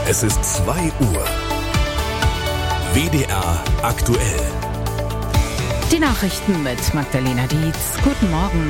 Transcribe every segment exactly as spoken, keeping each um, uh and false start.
Es ist zwei Uhr. W D R aktuell. Die Nachrichten mit Magdalena Dietz. Guten Morgen.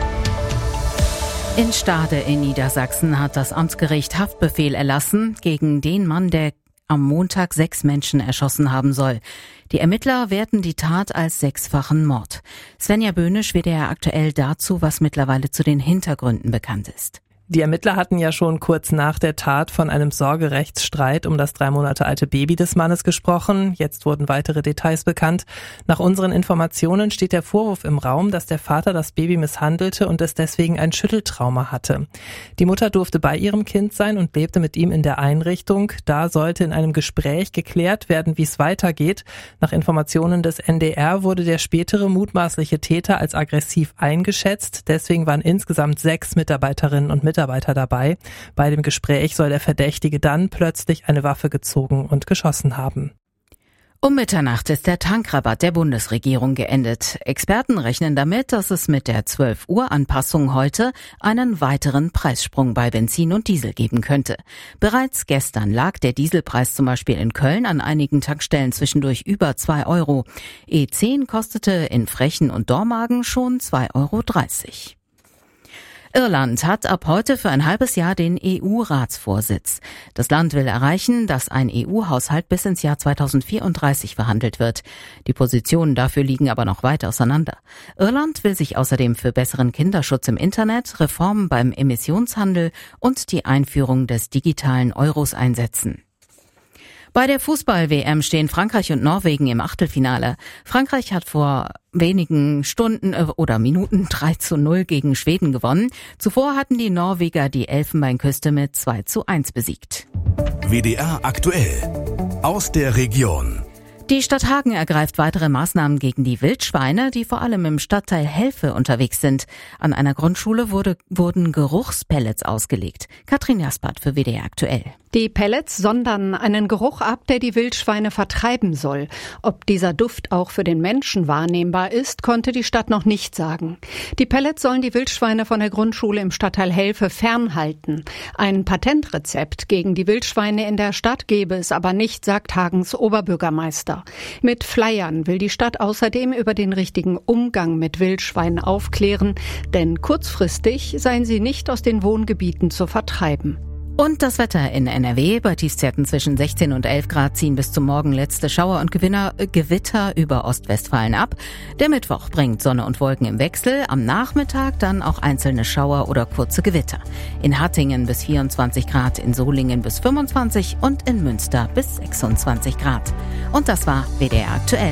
In Stade in Niedersachsen hat das Amtsgericht Haftbefehl erlassen gegen den Mann, der am Montag sechs Menschen erschossen haben soll. Die Ermittler werten die Tat als sechsfachen Mord. Svenja Böhnisch, W D R aktuell dazu, was mittlerweile zu den Hintergründen bekannt ist. Die Ermittler hatten ja schon kurz nach der Tat von einem Sorgerechtsstreit um das drei Monate alte Baby des Mannes gesprochen. Jetzt wurden weitere Details bekannt. Nach unseren Informationen steht der Vorwurf im Raum, dass der Vater das Baby misshandelte und es deswegen ein Schütteltrauma hatte. Die Mutter durfte bei ihrem Kind sein und lebte mit ihm in der Einrichtung. Da sollte in einem Gespräch geklärt werden, wie es weitergeht. Nach Informationen des N D R wurde der spätere mutmaßliche Täter als aggressiv eingeschätzt. Deswegen waren insgesamt sechs Mitarbeiterinnen und Mitarbeiter Mitarbeiter dabei. Bei dem Gespräch soll der Verdächtige dann plötzlich eine Waffe gezogen und geschossen haben. Um Mitternacht ist der Tankrabatt der Bundesregierung geendet. Experten rechnen damit, dass es mit der zwölf Uhr Anpassung heute einen weiteren Preissprung bei Benzin und Diesel geben könnte. Bereits gestern lag der Dieselpreis zum Beispiel in Köln an einigen Tankstellen zwischendurch über zwei Euro. E zehn kostete in Frechen und Dormagen schon zwei Euro dreißig. Irland hat ab heute für ein halbes Jahr den E U-Ratsvorsitz. Das Land will erreichen, dass ein E U-Haushalt bis ins Jahr zweitausendvierunddreißig verhandelt wird. Die Positionen dafür liegen aber noch weit auseinander. Irland will sich außerdem für besseren Kinderschutz im Internet, Reformen beim Emissionshandel und die Einführung des digitalen Euros einsetzen. Bei der Fußball-W M stehen Frankreich und Norwegen im Achtelfinale. Frankreich hat vor wenigen Stunden oder Minuten drei zu null gegen Schweden gewonnen. Zuvor hatten die Norweger die Elfenbeinküste mit zwei zu eins besiegt. W D R aktuell. Aus der Region. Die Stadt Hagen ergreift weitere Maßnahmen gegen die Wildschweine, die vor allem im Stadtteil Helfe unterwegs sind. An einer Grundschule wurde, wurden Geruchspellets ausgelegt. Katrin Jaspert für W D R aktuell. Die Pellets sondern einen Geruch ab, der die Wildschweine vertreiben soll. Ob dieser Duft auch für den Menschen wahrnehmbar ist, konnte die Stadt noch nicht sagen. Die Pellets sollen die Wildschweine von der Grundschule im Stadtteil Helfe fernhalten. Ein Patentrezept gegen die Wildschweine in der Stadt gebe es aber nicht, sagt Hagens Oberbürgermeister. Mit Flyern will die Stadt außerdem über den richtigen Umgang mit Wildschweinen aufklären, denn kurzfristig seien sie nicht aus den Wohngebieten zu vertreiben. Und das Wetter in N R W. Bei Tiefstwerten zwischen sechzehn und elf Grad ziehen bis zum Morgen letzte Schauer und Gewinner, äh, Gewitter über Ostwestfalen ab. Der Mittwoch bringt Sonne und Wolken im Wechsel. Am Nachmittag dann auch einzelne Schauer oder kurze Gewitter. In Hattingen bis vierundzwanzig Grad, in Solingen bis fünfundzwanzig und in Münster bis sechsundzwanzig Grad. Und das war W D R aktuell.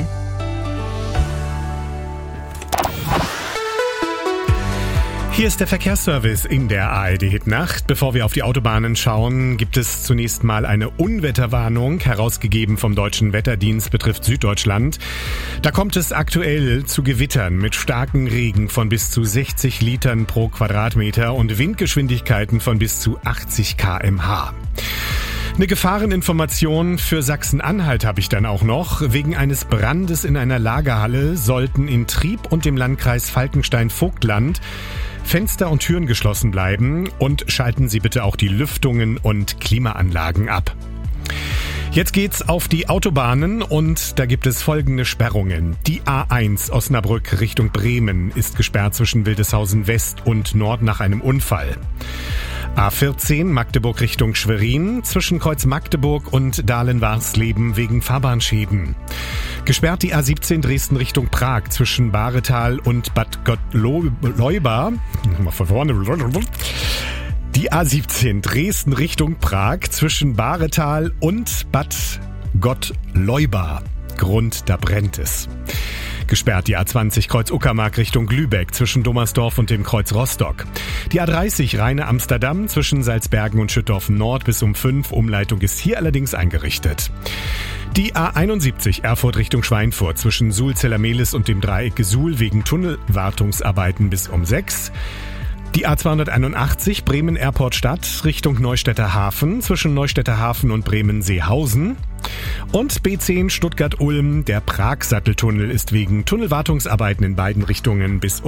Hier ist der Verkehrsservice in der A R D-Hit-Nacht. Bevor wir auf die Autobahnen schauen, gibt es zunächst mal eine Unwetterwarnung, herausgegeben vom Deutschen Wetterdienst, betrifft Süddeutschland. Da kommt es aktuell zu Gewittern mit starkem Regen von bis zu sechzig Litern pro Quadratmeter und Windgeschwindigkeiten von bis zu achtzig Kilometer pro Stunde. Eine Gefahreninformation für Sachsen-Anhalt habe ich dann auch noch. Wegen eines Brandes in einer Lagerhalle sollten in Trieb und dem Landkreis Falkenstein-Vogtland Fenster und Türen geschlossen bleiben und schalten Sie bitte auch die Lüftungen und Klimaanlagen ab. Jetzt geht's auf die Autobahnen und da gibt es folgende Sperrungen. Die A eins Osnabrück Richtung Bremen ist gesperrt zwischen Wildeshausen West und Nord nach einem Unfall. A vierzehn Magdeburg Richtung Schwerin zwischen Kreuz Magdeburg und Dahlen-Warsleben wegen Fahrbahnschäden. Gesperrt die A siebzehn Dresden Richtung Prag zwischen Bahretal und Bad Gottleuba. Mal von vorne. Die A siebzehn Dresden Richtung Prag zwischen Bahretal und Bad Gottleuba. Grund, da brennt es. Gesperrt die A zwanzig Kreuz Uckermark Richtung Lübeck zwischen Dommersdorf und dem Kreuz Rostock. Die A dreißig Rheine Amsterdam zwischen Salzbergen und Schüttorf Nord bis um fünf. Umleitung ist hier allerdings eingerichtet. Die A einundsiebzig Erfurt Richtung Schweinfurt zwischen Suhl-Zellermehlis und dem Dreieck Suhl wegen Tunnelwartungsarbeiten bis um sechs. Die A zweihunderteinundachtzig Bremen Airport Stadt Richtung Neustädter Hafen zwischen Neustädter Hafen und Bremen-Seehausen. Und B zehn Stuttgart-Ulm, der Prag-Satteltunnel ist wegen Tunnelwartungsarbeiten in beiden Richtungen bis um